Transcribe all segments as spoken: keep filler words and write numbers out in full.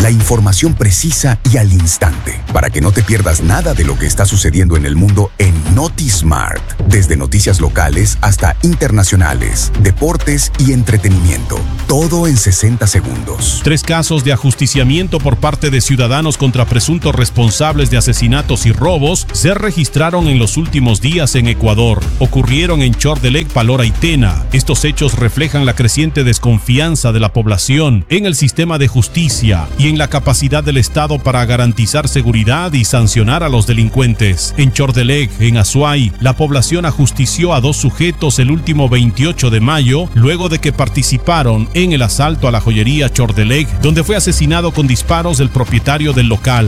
La información precisa y al instante, para que no te pierdas nada de lo que está sucediendo en el mundo en NotiSmart. Desde noticias locales hasta internacionales, deportes y entretenimiento. Todo en sesenta segundos. Tres casos de ajusticiamiento por parte de ciudadanos contra presuntos responsables de asesinatos y robos se registraron en los últimos días en Ecuador. Ocurrieron en Chordelec, Palora y Tena. Estos hechos reflejan la creciente desconfianza de la población en el sistema de justicia y en la capacidad del Estado para garantizar seguridad y sancionar a los delincuentes. En Chordelec, en Azuay, la población ajustició a dos sujetos el último veintiocho de mayo, luego de que participaron en el asalto a la joyería Chordelec, donde fue asesinado con disparos el propietario del local.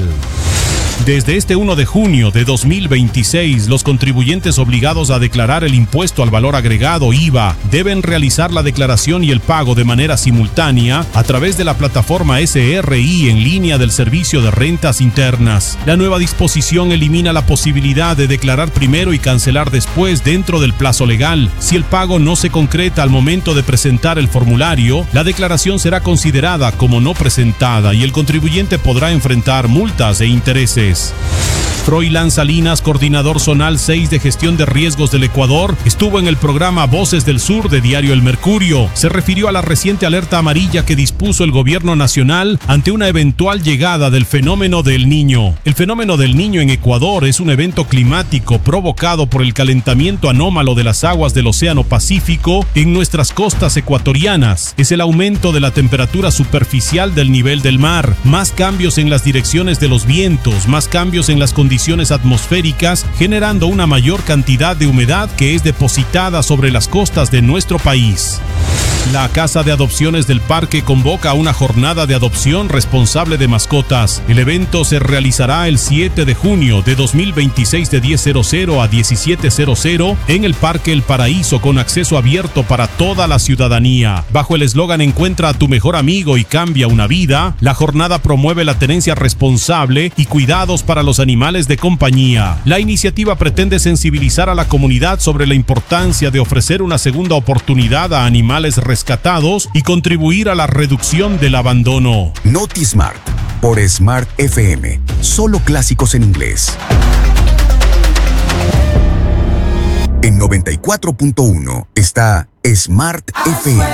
Desde este primero de junio de dos mil veintiséis, los contribuyentes obligados a declarar el impuesto al valor agregado I V A deben realizar la declaración y el pago de manera simultánea a través de la plataforma S R I en línea del Servicio de Rentas Internas. La nueva disposición elimina la posibilidad de declarar primero y cancelar después dentro del plazo legal. Si el pago no se concreta al momento de presentar el formulario, la declaración será considerada como no presentada y el contribuyente podrá enfrentar multas e intereses. Froilán Salinas, coordinador zonal seis de gestión de riesgos del Ecuador, estuvo en el programa Voces del Sur de Diario El Mercurio. Se refirió a la reciente alerta amarilla que dispuso el gobierno nacional ante una eventual llegada del fenómeno del Niño. El fenómeno del Niño en Ecuador es un evento climático provocado por el calentamiento anómalo de las aguas del Océano Pacífico en nuestras costas ecuatorianas. Es el aumento de la temperatura superficial del nivel del mar, más cambios en las direcciones de los vientos, más cambios en las condiciones atmosféricas, generando una mayor cantidad de humedad que es depositada sobre las costas de nuestro país. La Casa de Adopciones del Parque convoca a una jornada de adopción responsable de mascotas. El evento se realizará el siete de junio de dos mil veintiséis de diez a diecisiete en el Parque El Paraíso, con acceso abierto para toda la ciudadanía. Bajo el eslogan "Encuentra a tu mejor amigo y cambia una vida", la jornada promueve la tenencia responsable y cuidados para los animales de compañía. La iniciativa pretende sensibilizar a la comunidad sobre la importancia de ofrecer una segunda oportunidad a animales rescatados y contribuir a la reducción del abandono. NotiSmart por Smart F M. Solo clásicos en inglés. En noventa y cuatro punto uno está Smart F M.